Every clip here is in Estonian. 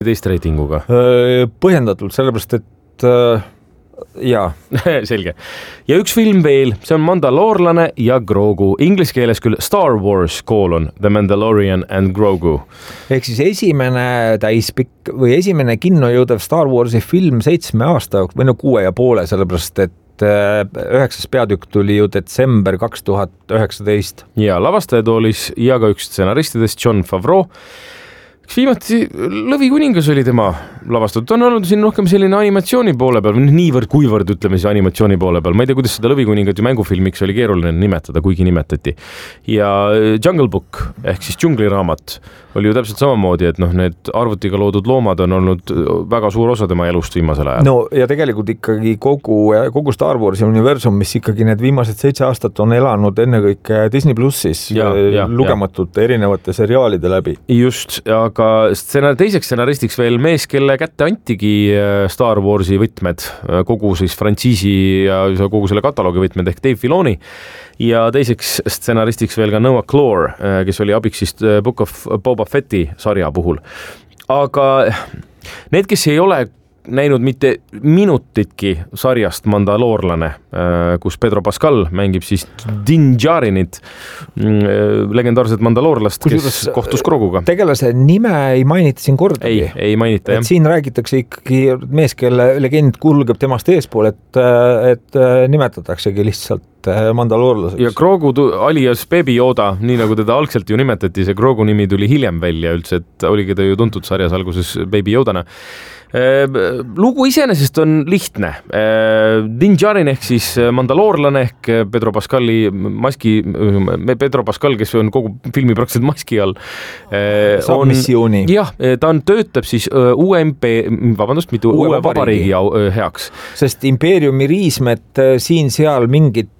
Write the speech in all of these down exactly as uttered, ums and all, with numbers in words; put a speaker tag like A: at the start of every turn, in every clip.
A: teist reitinguga?
B: Põhjendatult, sellepärast, et äh, jaa.
A: Selge. Ja üks film veel, see on Mandaloorlane ja Grogu. Inglise keeles küll Star Wars colon The Mandalorian and Grogu.
B: Ehk siis esimene täispikk või esimene kinno jõudev Star Warsi film seitsme aasta või no kuue ja poole, sellepärast, et üheksas peatükk tuli ju detsember kaks tuhat üheksateist.
A: Ja lavastajatoolis ja ka üks stsenaristidest Jon Favreau. Viimati Lõvikuningas oli tema lavastatud. Ta on olnud siin rohkem selline animatsiooni poole peal, niivõrd kuivõrd ütleme siis animatsiooni poole peal. Ma ei tea, kuidas seda Lõvikuningat ju mängufilmiks oli keeruline nimetada, kuigi nimetati. Ja Jungle Book ehk siis džungliraamat oli ju täpselt samamoodi, et noh, need arvutiga loodud loomad on olnud väga suur osa tema elust viimasel ajal.
B: No ja tegelikult ikkagi kogu, kogu Star Warsi universum, mis ikkagi need viimased seitse aastat on elanud ennekõike Disney Plussis ja, ja, lugematute ja. erinevate seriaalide läbi.
A: Just, aga stsenar, teiseks stsenaristiks veel mees, kelle kätte antigi Star Warsi võtmed, kogu siis frantsiisi ja kogu selle kataloogi võtmed ehk Dave Filoni. Ja teiseks stsenaristiks veel ka Noah Clore, kes oli abiks siis Book of Boba Fetti sarja puhul. Aga need, kes ei ole näinud mitte minutitki sarjast Mandaloorlane, kus Pedro Pascal mängib siis Din Djarinit, legendaarset mandaloorlast, kes Kusjuures kohtus Groguga.
B: Tegelase nime ei mainita siin kordagi.
A: Ei, ei mainita, jah.
B: Siin räägitakse ikkagi mees, kelle legend kulgeb temast eespool, et, et nimetataksegi lihtsalt mandaloorlaseks. Ja
A: Grogu alias Baby Yoda, nii nagu teda algselt ju nimetati, see Grogu nimi tuli hiljem välja üldse, et oligi ta ju tuntud sarjas alguses Baby Yodana. Lugu iseenesest on lihtne. Din Djarin ehk siis mandaloorlane ehk Pedro Pascali maski, Pedro Pascal, kes on kogu filmi praktiliselt maski all.
B: Saab missiooni.
A: Jah, ta on, töötab siis U M P, vabandust, mitte uue, uue vabariigi heaks.
B: Sest impeeriumi riismed siin-seal mingit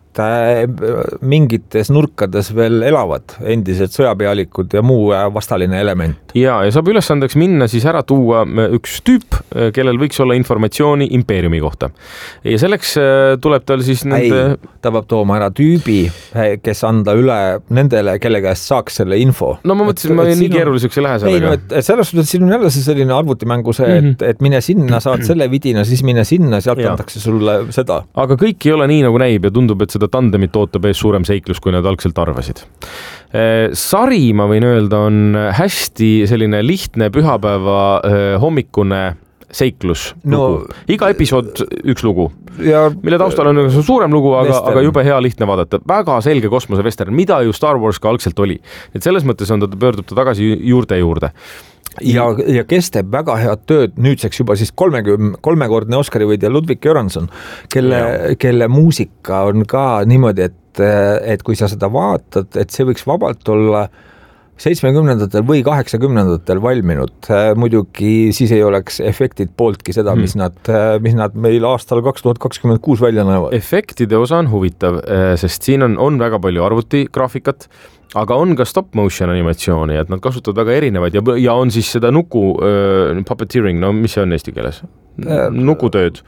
B: mingites nurkades veel elavad endised sõjapealikud ja muu vastaline element.
A: Ja, ja saab ülesandeks minna siis ära tuua üks tüüp, kellel võiks olla informatsiooni impeeriumi kohta. Ja selleks tuleb tal siis nende...
B: Ei, ta peab tooma ära tüübi, kes anda üle nendele, kelle käest saaks selle info.
A: No ma mõtlesin, et ma nii keeruliseks ei lähe sellega.
B: Ei, no, et selles suhtes siin on jälle see selline arvutimängu see, et, mm-hmm. et mine sinna, saad selle vidina, siis mine sinna, sealt antakse sulle seda. Aga
A: kõik ei ole nii, nagu näib ja tundub, et seda tandemit ootab ees suurem seiklus, kui nad algselt arvasid. Sari, ma võin öelda, on hästi selline lihtne pühapäeva hommikune seiklus. No, iga episood üks lugu, ja, mille taustal on suurem lugu, aga, aga jube hea lihtne vaadata. Väga selge kosmosevestern, mida ju Star Wars ka algselt oli. Et selles mõttes on ta, pöördub ta tagasi juurde juurde.
B: Ja, ja kes teeb väga head tööd nüüdseks juba siis kolmekümne, kolmekordne Oscari võidja Ludwig Göransson, kelle, kelle muusika on ka niimoodi, et, et kui sa seda vaatad, et see võiks vabalt olla seitsmekümnendatel või kaheksakümnendatel valminud. Muidugi siis ei oleks efektid pooltki seda, mis nad, mis nad meil aastal kaks tuhat kakskümmend kuus välja näevad.
A: Efektide osa on huvitav, sest siin on, on väga palju arvutigraafikat, aga on ka stop motion animatsiooni, et nad kasutavad väga erinevaid ja, ja on siis seda nuku äh, puppeteering, no mis see on eesti keeles? Nukutööd.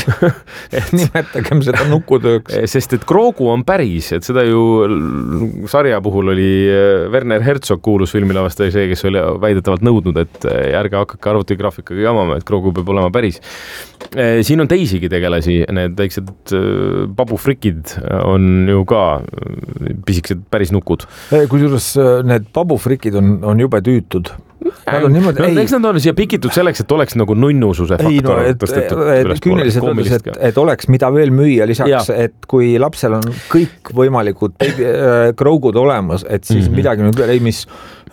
B: et, nimetagem seda nukutööks.
A: Sest et Grogu on päris, et seda ju sarja puhul oli Werner Herzog kuulus filmilavastaja see, kes oli väidetavalt nõudnud, et ärge hakake arvutigraafikaga jamama, et Grogu peab olema päris. Siin on teisigi tegelasi, need väiksed babufrikid on ju ka pisikesed päris nukud.
B: Kusjuures need babufrikid on, on jube tüütud.
A: Nad on niimoodi, no, eks nad on siia pikitud selleks, et oleks nagu nunnususe faktor.
B: Ei, no, et, et küüniliselt öeldes, et, et oleks mida veel müüa lisaks, ja. Et kui lapsel on kõik võimalikud baby, äh, Grogud olemas, et siis mm-hmm. midagi nüüd veel ei, mis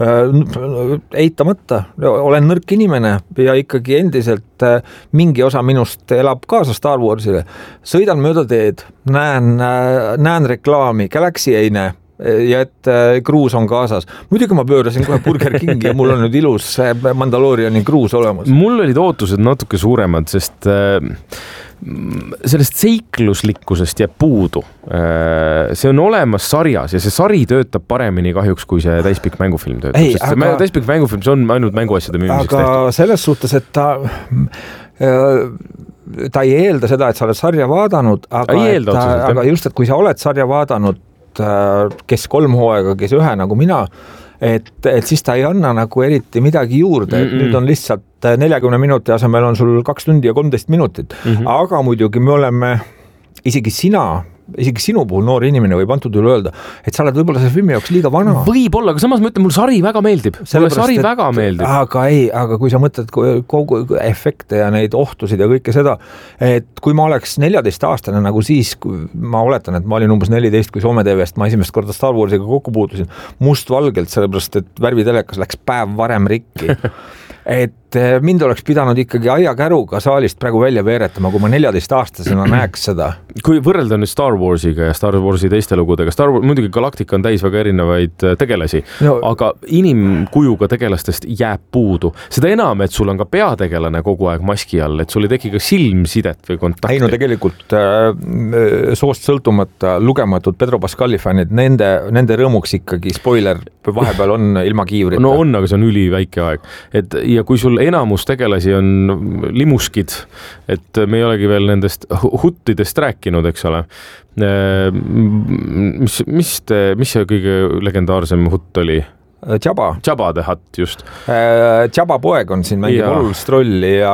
B: äh, eitamata, olen nõrk inimene ja ikkagi endiselt äh, mingi osa minust elab kaasa Star Warsile. Sõidan mööda teed, näen, äh, näen reklaami, Galaxy ei näe. Ja et kruus on kaasas. Muidugi ma pöörasin kohe Burger Kingi ja mul on nüüd ilus Mandaloriani kruus olemas.
A: Mul olid ootused natuke suuremad, sest sellest seikluslikkusest jääb puudu. See on olemas sarjas ja see sari töötab paremini kahjuks, kui see täispikk mängufilm töötab. Ei, sest aga, täispikk mängufilm, see on ainult mänguasjade müümiseks
B: tehtud. Aga selles suhtes, et ta... ta ei eelda seda, et sa oled sarja vaadanud, aga,
A: eelda,
B: ta, otseselt, aga just, et kui sa oled sarja vaadanud, kes kolm hooaega, kes ühe nagu mina, et, et siis ta ei anna nagu eriti midagi juurde, et nüüd on lihtsalt et neljakümne minuti asemel on sul kaks tundi ja kolmteist minutit, mm-hmm. aga muidugi me oleme, isegi sina, isegi sinu puhul noor inimene võib antud üle öelda, et sa oled võib-olla selle filmi jaoks liiga vana.
A: Võib-olla, aga samas ma ütlen, mul sari väga meeldib. Mulle sari et, väga meeldib.
B: Aga ei, aga kui sa mõtled kogu efekte ja neid ohtusid ja kõike seda, et kui ma oleks neljateist aastane nagu siis, kui ma oletan, et ma olin umbes neliteist, kui Soome T V-st ma esimest korda Star Warsiga kokku puutusin mustvalgelt, sellepärast, et värvitelekas läks päev varem rikki. Et mind oleks pidanud ikkagi aiakäruga saalist praegu välja veeretama, kui ma neljateist aastasena näeks seda.
A: Kui võrrelda nüüd Star Warsiga ja Star Warsi teiste lugudega, Star Wars, muidugi Galactica on täis väga erinevaid tegelasi, no, aga inimkujuga tegelastest jääb puudu. Seda enam, et sul on ka peategelane kogu aeg maski all, et sul ei teki ka silmsidet või kontakti.
B: Ei no tegelikult äh, soost sõltumata lugematud Pedro Pascali fännid, nende, nende rõõmuks ikkagi spoiler vahepeal on ilma kiivrita.
A: No on, aga see on üli väike aeg. Et, ja kui sul enamus tegelasi on limuskid, et me ei olegi veel nendest huttidest rääkinud, eks ole. Mis, mis, te, mis see kõige legendaarsem hutt oli?
B: Jabba.
A: Jabba the Hutt, just.
B: Jabba poeg on siin mängib olulist rolli ja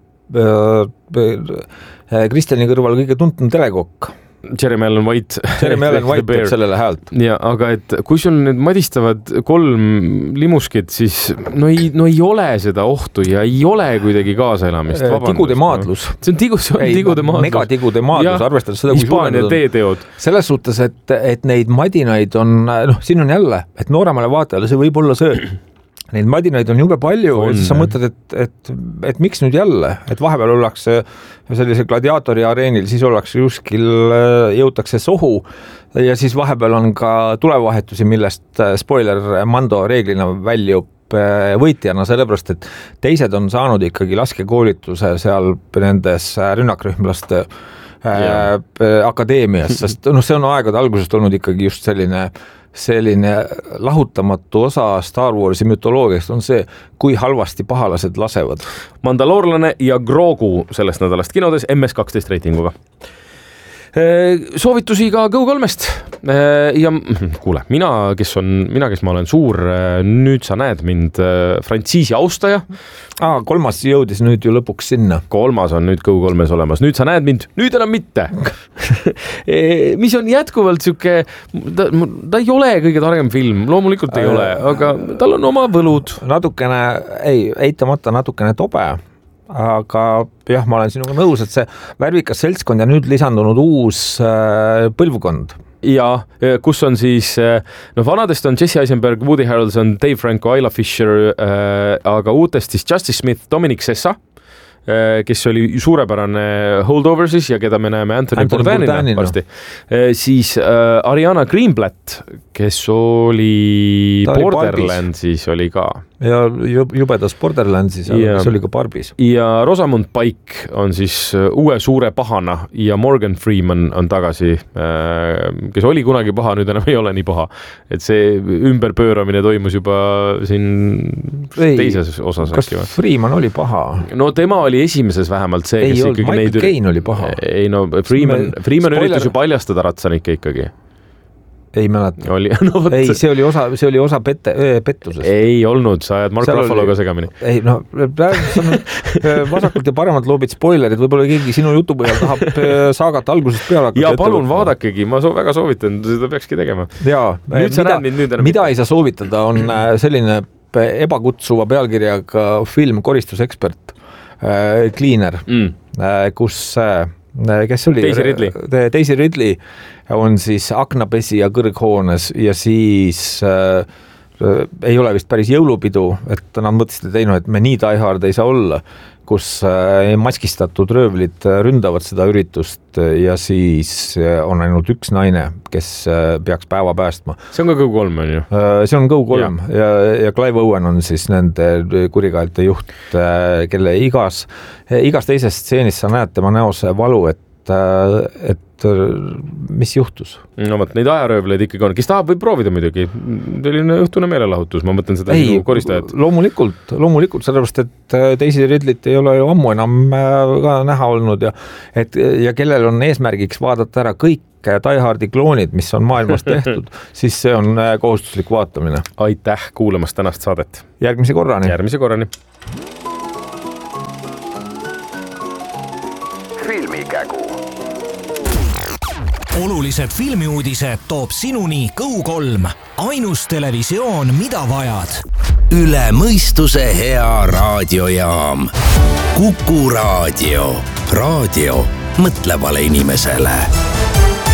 B: Kristjani kõrval kõige tuntum telekokk.
A: Jeremy Allen White.
B: Jeremy Allen White teeb sellele häält.
A: Ja, aga et kui sul nüüd madistavad kolm limuskid, siis no ei, no ei ole seda ohtu ja ei ole kuidagi kaasaelamist.
B: Tigude maadlus.
A: See on tigu, see on ei, tigude maadlus.
B: Megatigude maadlus, arvestades seda,
A: kui suurendad. Teeteod.
B: Selles suhtes, et, et neid madinaid on, noh, siin on jälle, et nooremale vaatajale see võib olla see, neid madinaid on jube palju on, ja siis sa mõtled, et, et, et miks nüüd jälle, et vahepeal ollakse sellise gladiaatori areenil, siis ollakse juskil, jõutakse sohu ja siis vahepeal on ka tulevahetusi, millest spoiler Mando reeglina väljub võitjana, sellepärast, et teised on saanud ikkagi laskekoolituse seal nendes rünnakrühmlaste yeah. akadeemias, sest no, see on aegade algusest olnud ikkagi just selline selline lahutamatu osa Star Warsi mütoloogiast on see, kui halvasti pahalased lasevad.
A: Mandaloorlane ja Grogu sellest nädalast kinodes M S kaksteist reitinguga. Soovitusi ka Go kolmest ja kuule, mina, kes on, mina, kes ma olen suur, nüüd sa näed mind frantsiisi austaja.
B: Aa, kolmas jõudis nüüd ju lõpuks sinna.
A: Kolmas on nüüd Go kolmes olemas. Nüüd sa näed mind, nüüd enam mitte. Mis on jätkuvalt siuke, ta, ta ei ole kõige targem film, loomulikult ei ole, aga tal on oma võlud.
B: Natukene, ei, eitamata natukene tobe. Aga jah, ma olen sinuga nõus, et see värvikas seltskond ja nüüd lisandunud uus äh, põlvkond.
A: Ja kus on siis, no vanadest on Jesse Eisenberg, Woody Harrelson, Dave Franco, Isla Fisher, äh, aga uutest siis Justice Smith, Dominic Sessa, äh, kes oli suurepärane Holdover siis ja keda me näeme Anthony, Anthony Bourdainina varsti. Äh, siis äh, Ariana Greenblatt, kes oli Ta Borderlandsis oli, oli ka.
B: Ja jubedas Borderlandsis, ja, kes oli ka Barbis.
A: Ja Rosamund Pike on siis uue suure pahana ja Morgan Freeman on tagasi, kes oli kunagi paha, nüüd enam ei ole nii paha. Et see ümberpööramine toimus juba siin ei, teises osas.
B: Kas äkki, Freeman oli paha?
A: No tema oli esimeses vähemalt see,
B: ei
A: kes
B: olnud, Michael neid... Caine oli paha.
A: Ei no, Freeman, Freeman üritas ju paljastada ratsanikke ikkagi.
B: Ei mäleta.
A: Oli, no, võt...
B: ei, see oli osa, see oli osa pette, pettusest.
A: Ei olnud, sa ajad Mark Ruffaloga oli... segamini.
B: Ei, no, vasakult ja paremalt loobid spoilerid, võib-olla keegi sinu jutu põhjal tahab saagata algusest peale.
A: Ja palun vaadakegi, ma so- väga soovitan, seda peakski tegema.
B: Jaa,
A: nüüd mida, mind, nüüd
B: mida ei saa soovitada, on selline ebakutsuva pealkirjaga film Koristusekspert, äh, Cleaner, mm. kus äh, kes oli?
A: Daisy Ridley.
B: Daisy Ridley on siis aknapesija kõrghoones ja siis äh, ei ole vist päris jõulupidu, et nad mõtlesid teinud, et me nii Die Hard ei saa olla, kus äh, maskistatud röövlid ründavad seda üritust ja siis on ainult üks naine, kes äh, peaks päeva päästma.
A: See on ka Go kolm, on ju?
B: Äh, see on Go kolm ja, ja, ja Clive Owen on siis nende kurikaelte juht, äh, kelle igas, igas teises stseenis sa näed tema näos valu, et et mis juhtus?
A: No võt, neid ajaröövleid ikkagi on. Kes tahab, võib proovida muidugi. Selline õhtune meelelahutus, ma mõtlen seda ei, koristajat.
B: Loomulikult, loomulikult, sellepärast, et Daisy Ridley't ei ole ju ammu enam ka näha olnud ja, et, ja kellel on eesmärgiks vaadata ära kõik Die Hardi kloonid, mis on maailmas tehtud, siis see on kohustuslik vaatamine.
A: Aitäh kuulamast tänast saadet.
B: Järgmise korrani.
A: Järgmise korrani.
C: filmikägu.
D: Olulised filmiuudised toob sinuni Go kolm. Ainus televisioon, mida vajad.
E: Üle mõistuse hea raadiojaam. Kuku raadio. Raadio mõtlevale inimesele.